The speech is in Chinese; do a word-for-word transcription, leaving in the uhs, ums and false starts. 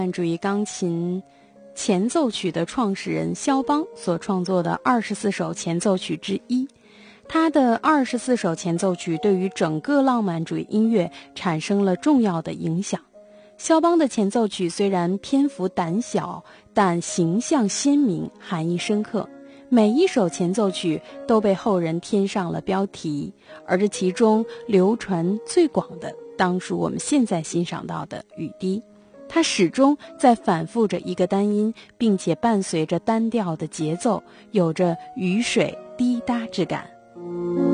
浪漫主义钢琴前奏曲的创始人肖邦所创作的二十四首前奏曲之一。他的二十四首前奏曲对于整个浪漫主义音乐产生了重要的影响。肖邦的前奏曲虽然篇幅胆小，但形象鲜明，含义深刻。每一首前奏曲都被后人添上了标题，而这其中流传最广的当属我们现在欣赏到的雨滴。它始终在反复着一个单音，并且伴随着单调的节奏，有着雨水滴答之感。